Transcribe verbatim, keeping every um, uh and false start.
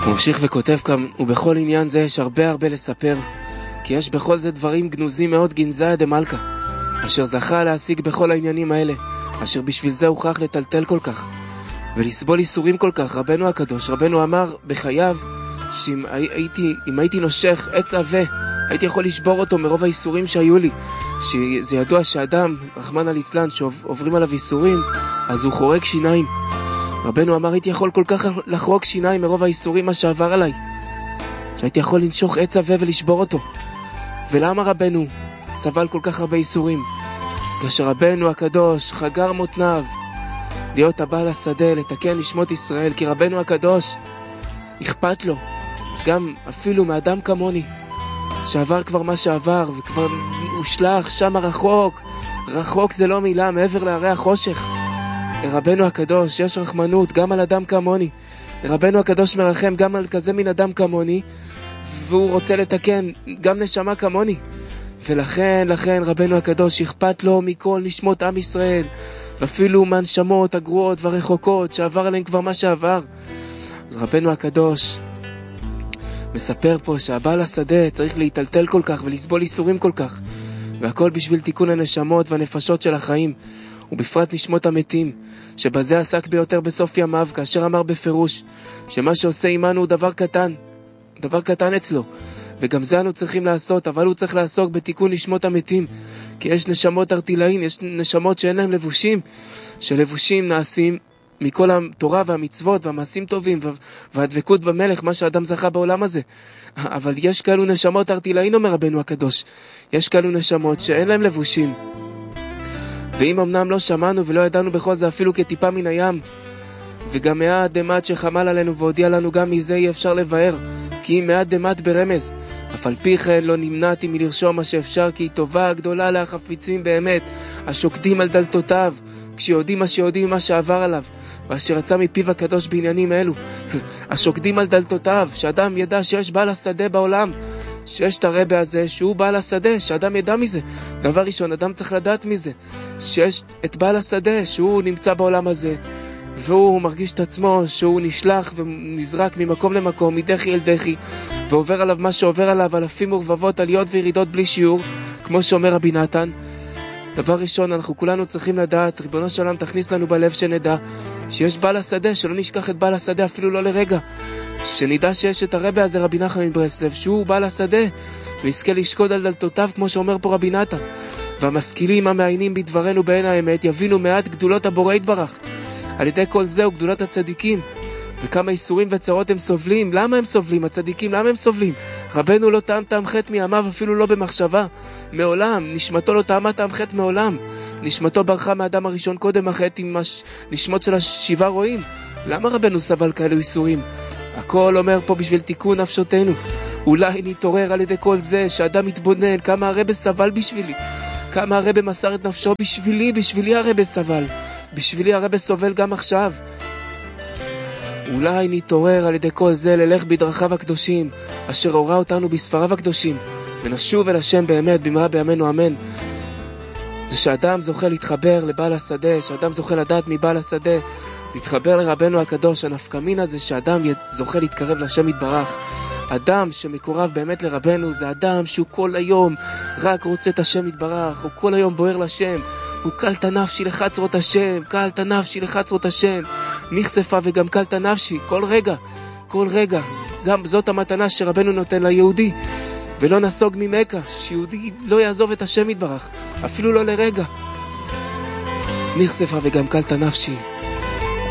הוא ממשיך וכותב כאן, ובכל עניין זה יש הרבה הרבה לספר, כי יש בכל זה דברים גנוזים מאוד גנזיה דמלכה, אשר זכה להשיג בכל העניינים האלה, אשר בשביל זה הוכרח לטלטל כל כך, ולסבול איסורים כל כך. רבנו הקדוש, רבנו אמר בחייו, שאם הייתי, אם הייתי נושך עץ עבה, הייתי יכול לשבור אותו מרוב האיסורים שהיו לי. שזה ידוע שאדם, רחמן הליצלן, שעוברים עליו איסורים, אז הוא חורק שיניים. רבנו אמר, הייתי יכול כל כך לחרוק שיניים מרוב האיסורים מה שעבר עליי, שהייתי יכול לנשוך עץ עבה ולשבור אותו. ולמה רבנו סבל כל כך הרבה איסורים? כאשר רבנו הקדוש חגר מותניו להיות הבעל השדה, לתקן נשמות ישראל, כי רבנו הקדוש אכפת לו גם אפילו מאדם כמוני שעבר כבר מה שעבר וכבר הושלח שם רחוק. רחוק זה לא מילה, מעבר להרי החושך. לרבנו הקדוש יש רחמנות גם על אדם כמוני. לרבנו הקדוש מרחם גם על כזה מן אדם כמוני, והוא רוצה לתקן גם נשמה כמוני. ולכן, לכן רבנו הקדוש אכפת לו מכל נשמות עם ישראל, ואפילו מהנשמות הגרועות והרחוקות שעבר עליהם כבר מה שעבר. אז רבנו הקדוש מספר פה שהבעל השדה צריך להיטלטל כל כך ולסבול איסורים כל כך, והכל בשביל תיקון הנשמות והנפשות של החיים, ובפרט נשמות המתים, שבזה עסק ביותר בסוף ימיו, כאשר אמר בפירוש שמה שעושה עמנו הוא דבר קטן, דבר קטן אצלו, וגם זה אנו צריכים לעשות, אבל הוא צריך לעסוק בתיקון נשמות המתים, כי יש נשמות ארטילאין, יש נשמות שאין להם לבושים, שלבושים נעשים מכל התורה והמצוות והמעשים טובים והדבקות במלך, מה שאדם זכה בעולם הזה. אבל יש כאלו נשמות ארטילאין, אומר רבנו הקדוש, יש כאלו נשמות שאין להם לבושים, ואם אמנם לא שמענו ולא ידענו בכל זה אפילו כטיפה מן הים, וגם מעט דמת שחמל עלינו והודיע לנו גם מזה אי אפשר לבאר, כי אם מעט דמת ברמז, אף על פי כן לא נמנעתי מלרשום מה שאפשר, כי היא טובה גדולה להחפיצים באמת, השוקדים על דלתותיו, כשיודעים מה שיודעים מה שעבר עליו, ואשר יצא מפיו הקדוש בעניינים אלו, השוקדים על דלתותיו, שאדם ידע שיש בעל השדה בעולם, שיש את הרבא הזה שהוא בעל השדה, שאדם ידע מזה. דבר ראשון, אדם צריך לדעת מזה, שיש את בעל השדה שהוא נמצא בעולם הזה, והוא מרגיש את עצמו שהוא נשלח ונזרק ממקום למקום, מדחי אל דחי, ועובר עליו מה שעובר עליו, אלפים ורבבות עליות וירידות בלי שיעור, כמו שאומר רבי נתן. דבר ראשון, אנחנו כולנו צריכים לדעת, ריבונו של עולם תכניס לנו בלב שנדע שיש בעל השדה, שלא נשכח את בעל השדה אפילו לא לרגע, שנדע שיש את הרבא הזה, רבי נחמן מברסלב, שהוא בעל השדה, ויזכה לשקוד על דלתותיו כמו שאומר פה רבי נתן. והמשכילים המעיינים בדברנו בעין האמת יבינו מעט גדולות הבורא יתברך. על ידי כל זהו גדולת הצדיקים, וכמה איסורים וצרות הם סובלים. למה הם סובלים? הצדיקים, למה הם סובלים? רבנו לא טעם טעם חטא מימיו, אפילו לא במחשבה, מעולם. נשמתו לא טעמה טעם חטא מעולם. נשמתו ברחה מאדם הראשון קודם החטא עם הש... נשמות של השבעה רועים. למה רבנו סבל כאלו איסורים? הכל אומר פה בשביל תיקון נפשותנו. אולי נתעורר על ידי כל זה שאדם מתבונן כמה הרבא סבל בשבילי, כמה הרבא מסר את נפשו בשבילי, בשבילי הרבא סבל, בשבילי הרבא סובל גם עכשיו. אולי נתעורר על ידי כל זה ללך בדרכיו הקדושים, אשר הורה אותנו בספריו הקדושים, ונשוב אל השם באמת במהרה בימינו אמן. זה שאדם זוכה להתחבר לבעל השדה, שאדם זוכה לדעת מבעל השדה, להתחבר לרבנו הקדוש. הנפקמין הזה שאדם זוכה להתקרב לשם יתברך. אדם שמקורב באמת לרבנו זה אדם שהוא כל היום רק רוצה את השם יתברך, הוא כל היום בוער לשם, הוא קלת נפשי לחצרות השם, קלת נפשי לחצרות השם, נחשפה וגם קלת נפשי, כל רגע, כל רגע. זאת המתנה שרבנו נותן ליהודי, ולא נסוג ממכה, שיהודי לא יעזוב את השם יתברך, אפילו לא לרגע. נחשפה וגם קלת נפשי.